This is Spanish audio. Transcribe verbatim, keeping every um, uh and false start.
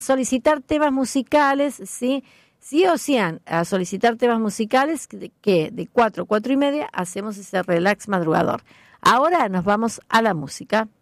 solicitar temas musicales, ¿sí? Sí o sí, a solicitar temas musicales que, que de cuatro, cuatro y media hacemos ese relax madrugador. Ahora nos vamos a la música.